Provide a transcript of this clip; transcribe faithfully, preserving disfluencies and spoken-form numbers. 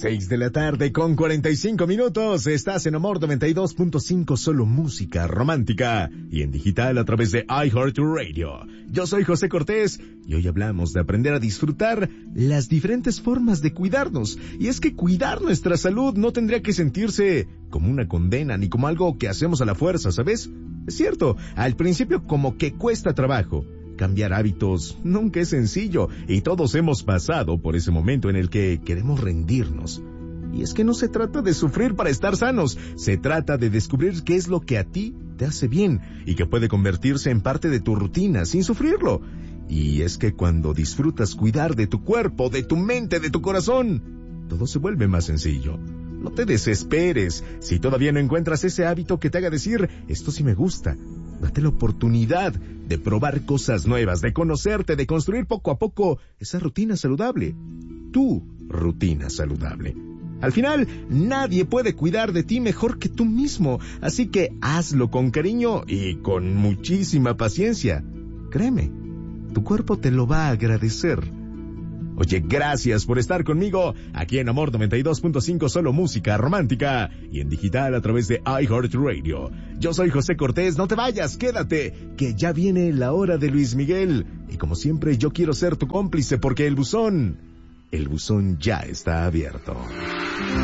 Seis de la tarde con cuarenta y cinco minutos. Estás en Amor noventa y dos punto cinco, solo música romántica. Y en digital a través de iHeartRadio. Yo soy José Cortés y hoy hablamos de aprender a disfrutar las diferentes formas de cuidarnos. Y es que cuidar nuestra salud no tendría que sentirse como una condena ni como algo que hacemos a la fuerza, ¿sabes? Es cierto, al principio como que cuesta trabajo. Cambiar hábitos nunca es sencillo y todos hemos pasado por ese momento en el que queremos rendirnos. Y es que no se trata de sufrir para estar sanos, se trata de descubrir qué es lo que a ti te hace bien y que puede convertirse en parte de tu rutina sin sufrirlo. Y es que cuando disfrutas cuidar de tu cuerpo, de tu mente, de tu corazón, todo se vuelve más sencillo. No te desesperes si todavía no encuentras ese hábito que te haga decir, esto sí me gusta. Date la oportunidad de probar cosas nuevas, de conocerte, de construir poco a poco esa rutina saludable. Tu rutina saludable. Al final, nadie puede cuidar de ti mejor que tú mismo, así que hazlo con cariño y con muchísima paciencia. Créeme, tu cuerpo te lo va a agradecer. Oye, gracias por estar conmigo aquí en Amor noventa y dos punto cinco, solo música romántica y en digital a través de iHeartRadio. Yo soy José Cortés, no te vayas, quédate, que ya viene la hora de Luis Miguel. Y como siempre, yo quiero ser tu cómplice porque el buzón, el buzón ya está abierto.